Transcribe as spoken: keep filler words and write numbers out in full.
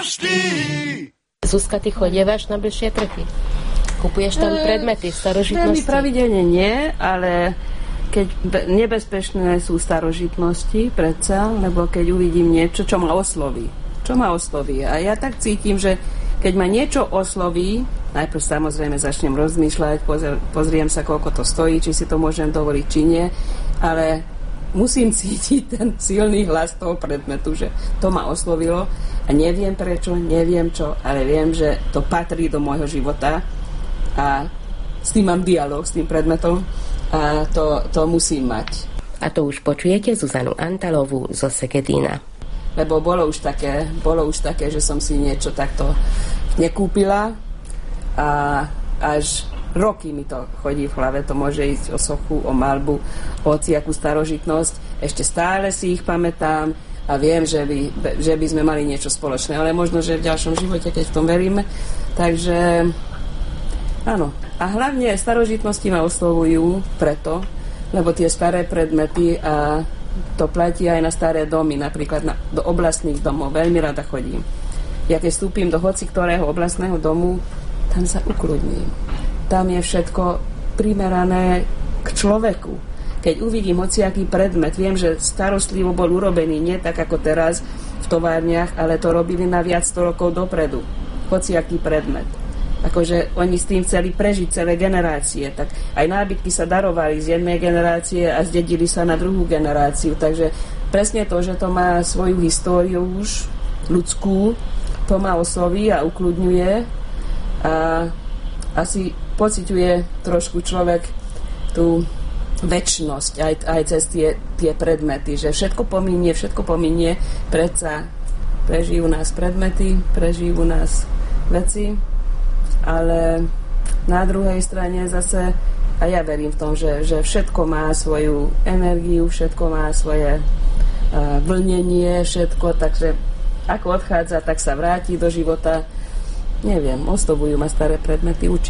vraždy. Zuzka, ty chodievaš na bližšie trhy? Kupuješ tam predmety, starožitnosti? Veľmi pravidelne nie, ale keď nebezpečné sú starožitnosti, predsa, lebo keď uvidím niečo, čo ma osloví. Čo ma osloví. A ja tak cítim, že keď ma niečo osloví, najprv samozrejme začnem rozmýšľať, pozr- pozriem sa, koľko to stojí, či si to môžem dovoliť, či nie, ale musím cítiť ten silný hlas toho predmetu, že to ma oslovilo a neviem prečo, neviem čo, ale viem, že to patrí do môjho života a s tým mám dialog, s tým predmetom a to, to musím mať. A to už počujete Zuzanu Antalovú zo Segedína. Lebo bolo už také, bolo už také, že som si niečo takto nekúpila a až roky mi to chodí v hlave, to môže ísť o sochu, o malbu, o hociakú starožitnosť. Ešte stále si ich pamätám a viem, že by, že by sme mali niečo spoločné, ale možno, že v ďalšom živote, keď v tom veríme. Takže áno. A hlavne starožitnosti ma oslovujú preto, lebo tie staré predmety a to platí aj na staré domy, napríklad na, do oblastných domov. Veľmi rada chodím. Ja keď vstúpim do hoci ktorého oblastného domu, tam sa ukludním. Tam je všetko primerané k človeku. Keď uvidím hociaký predmet, viem, že starostlivo bol urobený, nie tak ako teraz v továrniach, ale to robili na viac sto rokov dopredu. Hociaký predmet. Akože oni s tým chceli prežiť celé generácie. Tak aj nábytky sa darovali z jednej generácie a zdedili sa na druhú generáciu. Takže presne to, že to má svoju históriu už ľudskú, to ma osloví a ukludňuje a asi pociťuje trošku človek tú večnosť aj, aj cez tie, tie predmety, že všetko pominie, všetko pominie, predsa prežijú nás predmety, prežijú nás veci, ale na druhej strane zase a ja verím v tom, že, že všetko má svoju energiu, všetko má svoje uh, vlnenie, všetko, takže ako odchádza, tak sa vráti do života. Neviem, oslovujú ma staré predmety, učí